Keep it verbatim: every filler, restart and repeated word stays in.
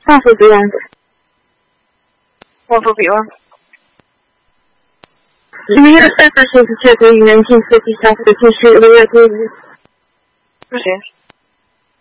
上述别人。 我不比问。 零月三十是确定人性设计上的就是六月多日。 不行。